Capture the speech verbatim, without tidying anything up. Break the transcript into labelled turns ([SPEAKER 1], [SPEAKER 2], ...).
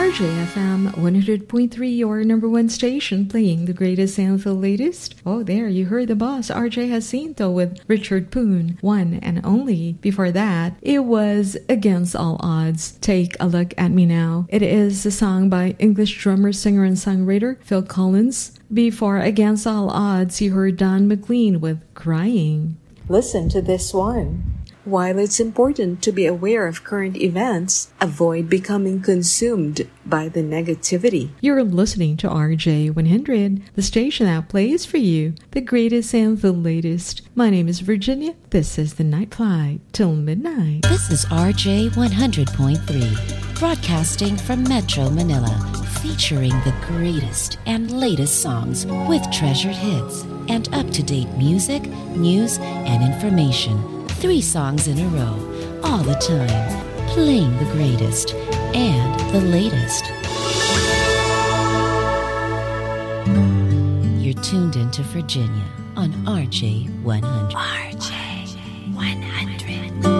[SPEAKER 1] R J F M one hundred point three, your number one station, playing the greatest and the latest. Oh, there, you heard the boss, R J Jacinto with Richard Poon, One and Only. Before that, it was Against All Odds, Take a Look at Me Now. It is a song by English drummer, singer, and songwriter Phil Collins. Before Against All Odds, you heard Don McLean with Crying. Listen to this one. While it's important to be aware of current events, avoid becoming consumed by the negativity. You're listening to R J one hundred, the station that plays for you the greatest and the latest. My name is Virginia. This is the Night Flight till midnight.
[SPEAKER 2] This is R J one hundred point three, broadcasting from Metro Manila, featuring the greatest and latest songs with treasured hits and up-to-date music, news, and information. Three songs in a row, all the time, playing the greatest and the latest. You're tuned into Virginia on R J one hundred. R J one hundred.